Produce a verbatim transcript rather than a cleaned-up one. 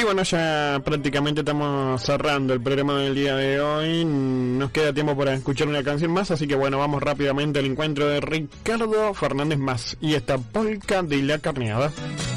bueno, ya prácticamente estamos cerrando el programa del día de hoy. Nos queda tiempo para escuchar una canción más, así que bueno, vamos rápidamente al encuentro de Ricardo Fernández Más y esta polca de la carneada.